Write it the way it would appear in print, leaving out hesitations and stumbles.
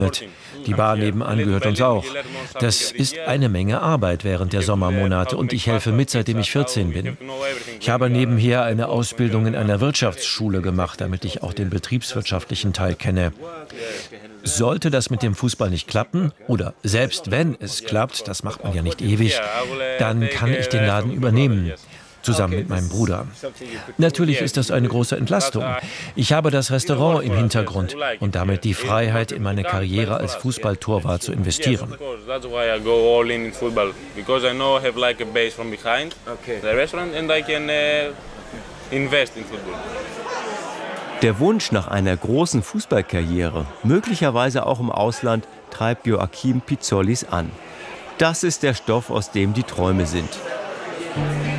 Die Bar nebenan gehört uns auch. Das ist eine Menge Arbeit während der Sommermonate und ich helfe mit, seitdem ich 14 bin. Ich habe nebenher eine Ausbildung in einer Wirtschaftsschule gemacht, damit ich auch den betriebswirtschaftlichen Teil kenne. Sollte das mit dem Fußball nicht klappen, oder selbst wenn es klappt, das macht man ja nicht ewig, dann kann ich den Laden übernehmen. Zusammen mit meinem Bruder. Natürlich ist das eine große Entlastung. Ich habe das Restaurant im Hintergrund und damit die Freiheit, in meine Karriere als Fußballtorwart zu investieren. Der Wunsch nach einer großen Fußballkarriere, möglicherweise auch im Ausland, treibt Joachim Pizzolis an. Das ist der Stoff, aus dem die Träume sind.